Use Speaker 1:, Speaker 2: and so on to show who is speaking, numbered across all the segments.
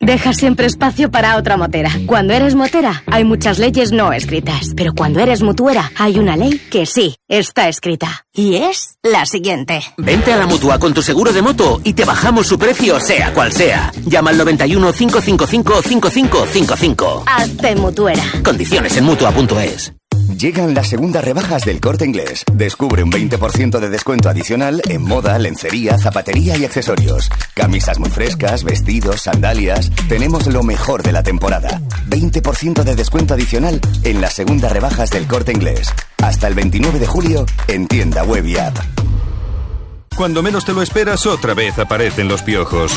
Speaker 1: Deja siempre espacio para otra motera. Cuando eres motera, hay muchas leyes no escritas. Pero cuando eres mutuera, hay una ley que sí está escrita. Y es la siguiente.
Speaker 2: Vente a la Mutua con tu seguro de moto y te bajamos su precio, sea cual sea. Llama al 91 555 5555.
Speaker 1: Hazte mutuera.
Speaker 2: Condiciones en Mutua.es.
Speaker 3: Llegan las segundas rebajas del Corte Inglés. Descubre un 20% de descuento adicional en moda, lencería, zapatería y accesorios. Camisas muy frescas, vestidos, sandalias. Tenemos lo mejor de la temporada. 20% de descuento adicional en las segundas rebajas del Corte Inglés. Hasta el 29 de julio en tienda web y app.
Speaker 4: Cuando menos te lo esperas, otra vez aparecen los piojos.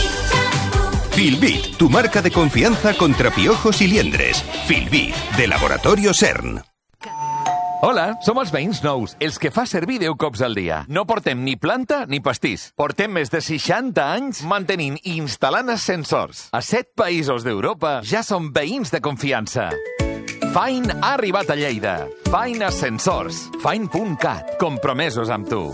Speaker 4: Filbit, tu marca de confianza contra piojos y liendres. Filbit, de Laboratorio CERN.
Speaker 5: Hola, som els veïns nous, els que fa servir 10 cops al dia. No portem ni planta ni pastís. Portem més de 60 anys mantenint i instal·lant ascensors. A 7 països d'Europa ja som veïns de confiança. Fine ha arribat a Lleida. Fine Ascensors. Fine.cat. Compromesos amb tu.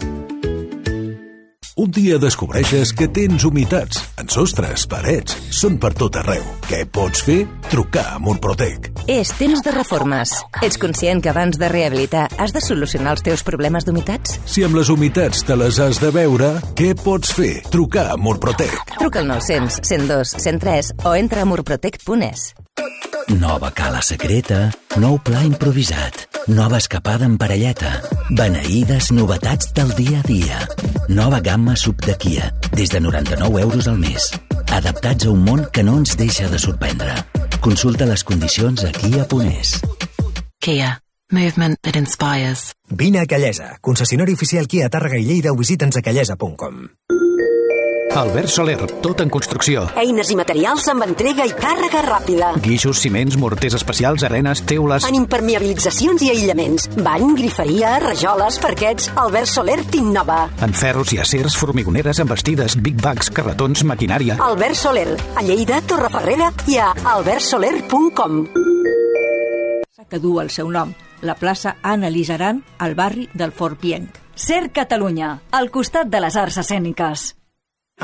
Speaker 6: Un dia descobreixes que tens humitats en sostres, parets, són per tot arreu. Què pots fer? Trucar a Murprotec.
Speaker 7: És temps de reformes. Ets conscient que abans de rehabilitar has de solucionar els teus problemes d'humitats?
Speaker 6: Si amb les humitats te les has de veure, què pots fer? Trucar a Murprotec.
Speaker 7: Truca al 900 102 103 o entra a murprotec.es.
Speaker 8: Nova cala secreta, nou pla improvisat, nova escapada en parelleta, beneïdes novetats del dia a dia. Nova gamma sub de Kia, des de 99 euros al mes. Adaptats a un món que no ens deixa de sorprendre. Consulta les condicions a kia.es.
Speaker 9: Kia. Movement that inspires.
Speaker 10: Vine a Callesa, concessionari oficial Kia Tàrrega i Lleida o visita'ns a callesa.com.
Speaker 11: Albert Soler, tot en construcció.
Speaker 12: Eines i materials amb entrega i càrrega ràpida.
Speaker 11: Guixos, ciments, morters especials, arenes, teules...
Speaker 12: En impermeabilitzacions i aïllaments. Bany, griferia, rajoles, parquets... Albert Soler t'innova.
Speaker 11: En ferros i acers, formigoneres, embestides, big bags, carretons, maquinària...
Speaker 12: Albert Soler, a Lleida, Torreferrera i a albertsoler.com.
Speaker 13: Que du el seu nom, la plaça Anna Lizaran, al barri del Fort Pienc. Ser Catalunya, al costat de les arts escèniques.